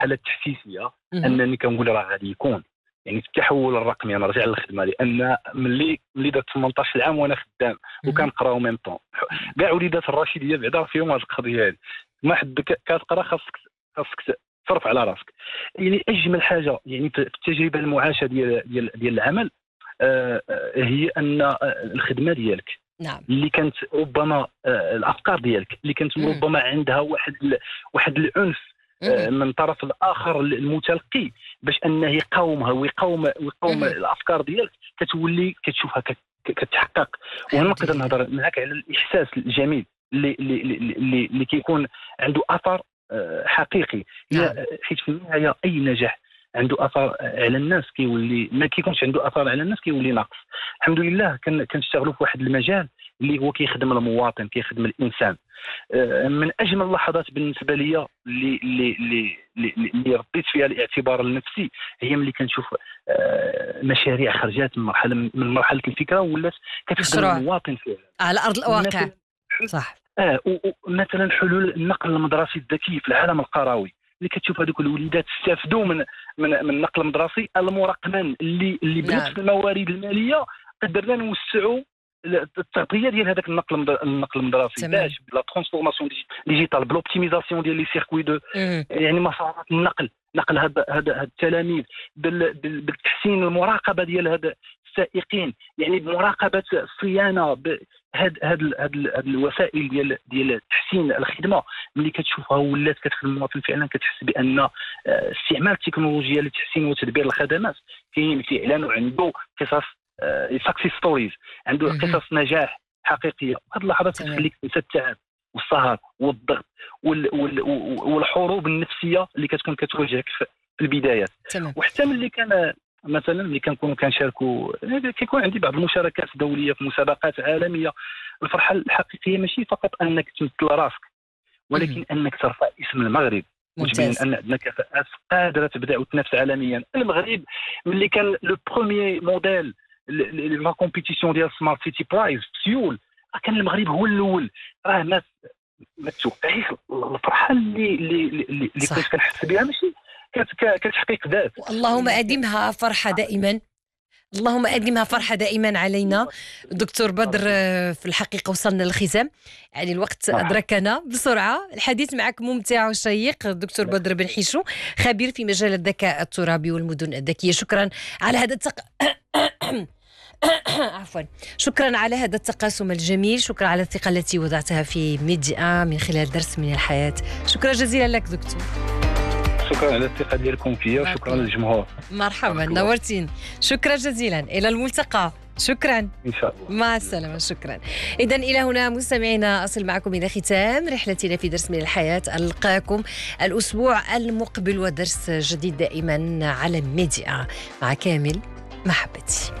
المرحله التحسيسيه انني كنقول راه غادي يكون يعني التحول الرقمي. انا رجع للخدمه لان ملي درت 18 عام وانا خدام وكنقرا ميم طون كاع وليدات الرشيديه بعدا فيهم هذه القضيه هذه. ما حد كتقرا خاصك تصرف على راسك. يعني اجمل حاجه يعني في التجربه المعاشه ديال العمل هي ان الخدمه ديالك نعم اللي كانت ربما الافكار ديالك اللي كانت ربما عندها واحد العنف من طرف الاخر المتلقي باش انه يقاومها ويقاوم الافكار ديالك، كتولي كتشوفها كتحقق. وانا نقدر نهضر معك على الاحساس الجميل اللي كيكون عنده اثر حقيقي. حيت في النهايه اي نجاح عنده اثر على الناس كيولي ما كيكونش عنده اثر على الناس كيولي ناقص. الحمد لله كنشتغلوا في واحد المجال اللي هو كيخدم المواطن، كيخدم الانسان. من اجمل اللحظات بالنسبه لي اللي رديت فيها الاعتبار النفسي هي ملي كنشوف مشاريع خرجات من مرحله الفكره ولات كتخدم المواطن فيها على ارض الواقع. صح. مثلا حلول النقل المدرسي الذكي في العالم القروي اللي كتشوف هذوك الوليدات استفدوا من النقل المدرسي المرقمن اللي بنفس الموارد الماليه قدرنا نوسعوا التغطيه ديال هذاك النقل المدرسي باش بلا ترانسفورماسيون ديجيتال بلوبتيميزاسيون ديال لي سيركوي دو يعني مسارات نقل هذا التلاميذ بالتحسين المراقبه ديال هذا السائقين، يعني بمراقبه الصيانه هاد الوسائل ديال تحسين الخدمه. ملي كتشوفها ولات كتخدم المواطن فعلا كتحس بان استعمال التكنولوجيا لتحسين وتدبير الخدمات كاين فعلا وعنده قصص ساكسيس ستوريز، عنده قصص نجاح حقيقيه. هذه اللحظات كتخليك تنسى التعب والسهر والضغط والحروب النفسيه اللي كتكون كتواجهك في البدايات. وحتى ملي كنكونوا كنشاركوا كيكون عندي بعض المشاركات دوليه في مسابقات عالميه. الفرحه الحقيقيه ماشي فقط انك تمثل راسك ولكن انك ترفع اسم المغرب وتبين ان عندنا كفاءات قادره تبدع وتنافس عالميا. المغرب ملي كان لو بروميير موديل لا كومبيتيسيون ديال سمارت سيتي برايز في سيول، كان المغرب هو الاول. ما توقعيش الفرحه اللي كنت كنحس بها ماشي كتحقيق ذات. اللهم ادمها فرحه دائما، اللهم أدمها فرحة دائما علينا. دكتور بدر، في الحقيقة وصلنا للختام، يعني الوقت أدركنا بسرعة. الحديث معك ممتع وشيق. دكتور بدر بن حيشو، خبير في مجال الذكاء الترابي والمدن الذكية، شكرا على هذا عفوا، شكرا على هذا التقاسم الجميل، شكرا على الثقة التي وضعتها في ميديا من خلال درس من الحياة. شكرا جزيلا لك دكتور. شكرا على الثقة ديالكم فيا وشكرا للجمهور. مرحبا، نورتين. شكرا جزيلا، إلى الملتقى. شكرا إن شاء الله، مع السلامة. شكرا. إذن إلى هنا مستمعينا أصل معكم إلى ختام رحلتنا في درس من الحياة. ألقاكم الأسبوع المقبل ودرس جديد دائما على ميديا مع كامل محبتي.